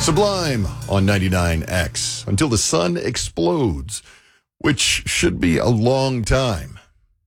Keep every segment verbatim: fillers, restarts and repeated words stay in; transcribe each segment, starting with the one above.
Sublime on ninety-nine X until the sun explodes, which should be a long time.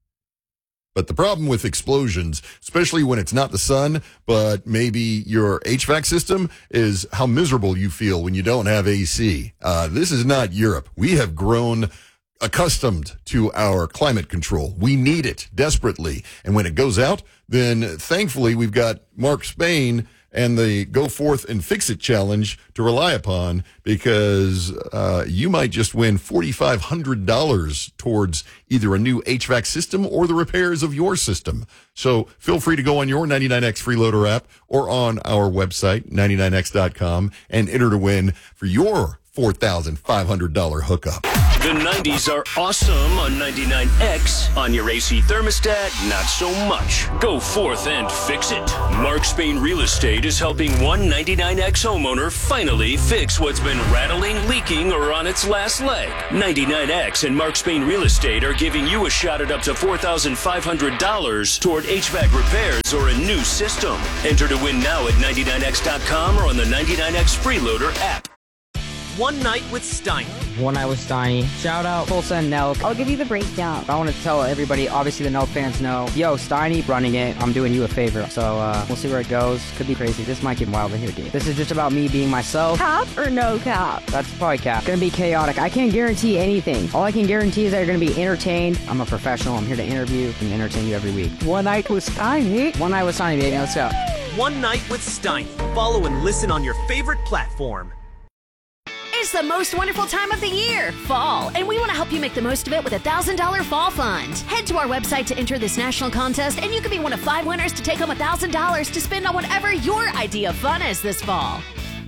But the problem with explosions, especially when it's not the sun, but maybe your H V A C system, is how miserable you feel when you don't have A C. Uh, this is not Europe. We have grown accustomed to our climate control. We need it desperately. And when it goes out, then thankfully we've got Mark Spain and the Go Forth and Fix It challenge to rely upon, because uh, you might just win four thousand five hundred dollars towards either a new H V A C system or the repairs of your system. So feel free to go on your ninety-nine X Freeloader app or on our website, ninety-nine X dot com, and enter to win for your four thousand five hundred dollars hookup. The nineties are awesome on ninety-nine X. On your A C thermostat, not so much. Go forth and fix it. Mark Spain Real Estate is helping one ninety-nine X homeowner finally fix what's been rattling, leaking, or on its last leg. ninety-nine X and Mark Spain Real Estate are giving you a shot at up to four thousand five hundred dollars toward H V A C repairs or a new system. Enter to win now at ninety-nine X dot com or on the ninety-nine X Freeloader app. One Night with Steiny. One Night with Steiny. Shout out Tulsa and Nelk. I'll give you the breakdown. I want to tell everybody, obviously the Nelk fans know, yo, Steiny running it. I'm doing you a favor. So uh, we'll see where it goes. Could be crazy. This might get wild in here, dude. This is just about me being myself. Cap or no cap? That's probably cap. Gonna be chaotic. I can't guarantee anything. All I can guarantee is that you're gonna be entertained. I'm a professional. I'm here to interview and entertain you every week. One Night with Steiny. One Night with Steiny, baby. Let's go. One Night with Steiny. Follow and listen on your favorite platform. It's the most wonderful time of the year, fall, and we want to help you make the most of it with a one thousand dollars Fall Fund. Head to our website to enter this national contest, and you could be one of five winners to take home one thousand dollars to spend on whatever your idea of fun is this fall.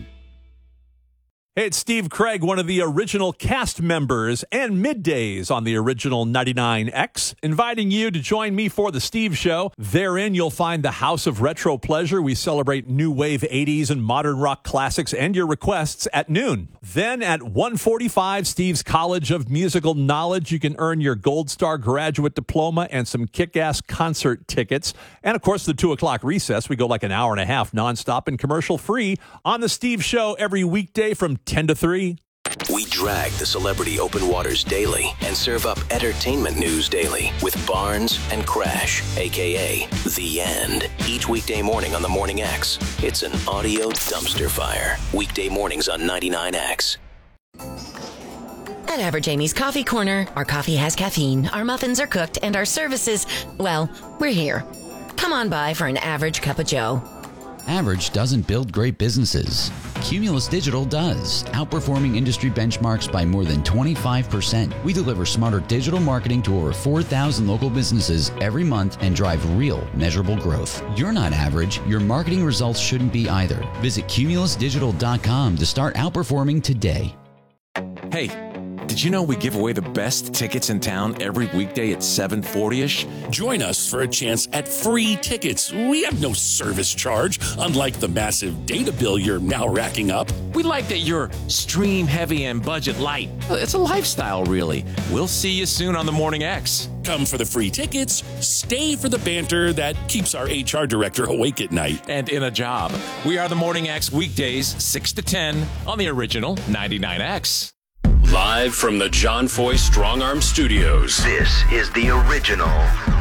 Hey, it's Steve Craig, one of the original cast members and middays on the original ninety-nine X, inviting you to join me for the Steve Show. Therein, you'll find the House of Retro Pleasure. We celebrate new wave eighties and modern rock classics and your requests at noon. Then at one forty-five, Steve's College of Musical Knowledge. You can earn your Gold Star graduate diploma and some kick-ass concert tickets. And, of course, the two o'clock recess. We go like an hour and a half nonstop and commercial-free on the Steve Show every weekday from ten to three. We drag the celebrity open waters daily and serve up entertainment news daily with Barnes and Crash, a k a. The End. Each weekday morning on the Morning X. It's an audio dumpster fire. Weekday mornings on ninety-nine X. At Average Amy's Coffee Corner, our coffee has caffeine, our muffins are cooked, and our services, well, we're here. Come on by for an average cup of joe. Average doesn't build great businesses. Cumulus Digital does, outperforming industry benchmarks by more than twenty-five percent. We deliver smarter digital marketing to over four thousand local businesses every month and drive real, measurable growth. You're not average. Your marketing results shouldn't be either. Visit cumulus digital dot com to start outperforming today. Hey, did you know we give away the best tickets in town every weekday at seven forty-ish? Join us for a chance at free tickets. We have no service charge, unlike the massive data bill you're now racking up. We like that you're stream heavy and budget light. It's a lifestyle, really. We'll see you soon on the Morning X. Come for the free tickets, stay for the banter that keeps our H R director awake at night. And in a job. We are the Morning X weekdays, six to ten on the original ninety-nine X. Live from the John Foy Strong Arm Studios. This is the original